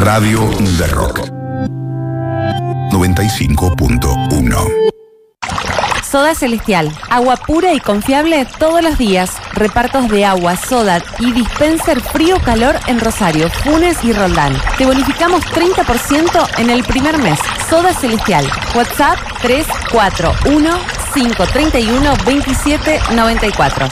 Radio de Rock 95.1. Soda Celestial, agua pura y confiable todos los días. Repartos de agua, soda y dispenser frío-calor en Rosario, Funes y Roldán. Te bonificamos 30% en el primer mes. Soda Celestial, WhatsApp 341-531-2794.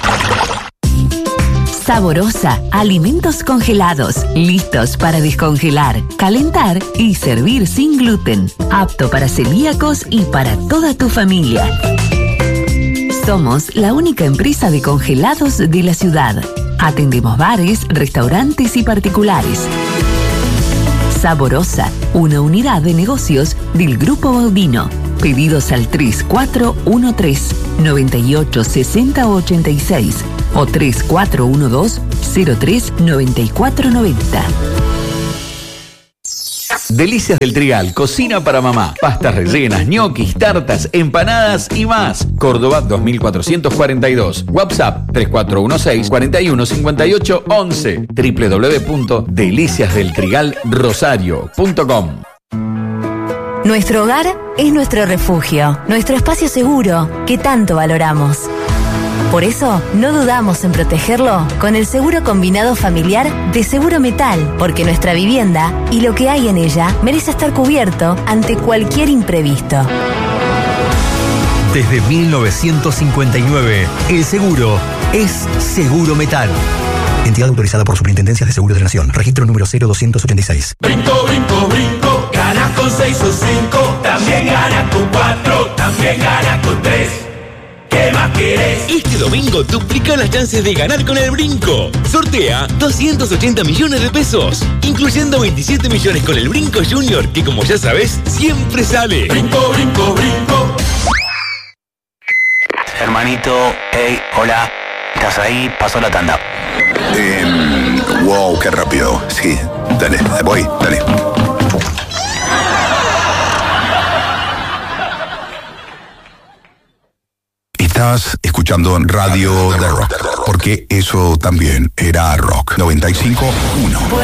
Saborosa, alimentos congelados, listos para descongelar, calentar y servir sin gluten. Apto para celíacos y para toda tu familia. Somos la única empresa de congelados de la ciudad. Atendemos bares, restaurantes y particulares. Saborosa, una unidad de negocios del Grupo Baudino. Pedidos al 3413-986086 o 3412-039490. Delicias del Trigal, cocina para mamá. Pastas rellenas, ñoquis, tartas, empanadas y más. Córdoba 2442. WhatsApp 3416-415811. www.deliciasdeltrigalrosario.com. Nuestro hogar es nuestro refugio, nuestro espacio seguro que tanto valoramos. Por eso, no dudamos en protegerlo con el seguro combinado familiar de Seguro Metal, porque nuestra vivienda y lo que hay en ella merece estar cubierto ante cualquier imprevisto. Desde 1959, el seguro es Seguro Metal. Entidad autorizada por Superintendencias de Seguros de la Nación. Registro número 0286. Brinco, brinco, brinco. Gana con 6 o 5. También gana con 4. También gana con 3. ¿Qué más querés? Este domingo duplica las chances de ganar con el Brinco. Sortea 280 millones de pesos, incluyendo 27 millones con el Brinco Junior, que como ya sabes, siempre sale. Brinco, brinco, brinco. Hermanito, hey, hola. ¿Estás ahí? Pasó la tanda. Wow, qué rápido. Sí, dale, voy, dale. Estás escuchando Radio de Rock, porque eso también era rock. 95.1.